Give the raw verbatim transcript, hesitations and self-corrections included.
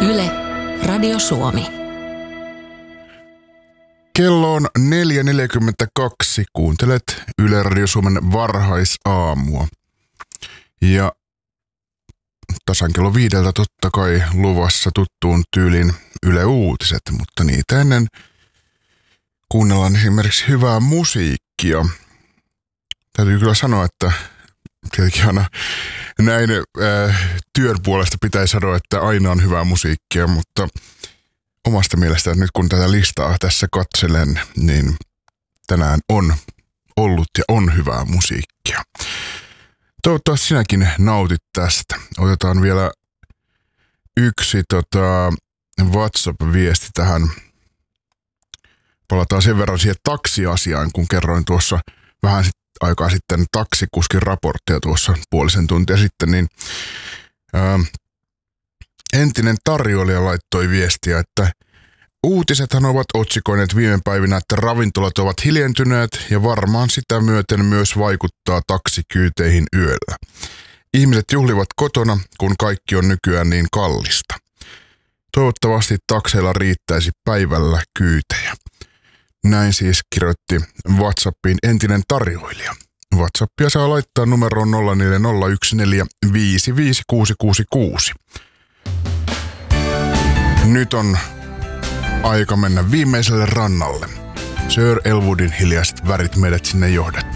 Yle, Radio Suomi. Kello on neljä neljäkymmentäkaksi. Kuuntelet Yle Radio Suomen varhaisaamua. Ja tasan kello viideltä totta kai luvassa tuttuun tyylin Yle Uutiset, mutta niitä ennen kuunnellaan esimerkiksi hyvää musiikkia. Täytyy kyllä sanoa, että tietenkin aina näin äh, työn puolesta pitäisi sanoa, että aina on hyvää musiikkia, mutta omasta mielestä nyt kun tätä listaa tässä katselen, niin tänään on ollut ja on hyvää musiikkia. Toivottavasti sinäkin nautit tästä. Otetaan vielä yksi tota, WhatsApp-viesti tähän. Palataan sen verran siihen taksiasiaan, kun kerroin tuossa vähän sit, aikaa sitten taksikuskin raporttia tuossa puolisen tuntia sitten, niin ää, entinen tarjoilija laittoi viestiä, että uutisethan ovat otsikoineet viime päivinä, että ravintolat ovat hiljentyneet ja varmaan sitä myöten myös vaikuttaa taksikyyteihin yöllä. Ihmiset juhlivat kotona, kun kaikki on nykyään niin kallista. Toivottavasti takseilla riittäisi päivällä kyytejä. Näin siis kirjoitti WhatsAppiin entinen tarjoilija. WhatsAppia saa laittaa numeroon nolla neljä nolla yksi neljä viisi viisi kuusi kuusi kuusi. Nyt on aika mennä viimeiselle rannalle. Sir Elwoodin hiljaiset värit meidät sinne johdat.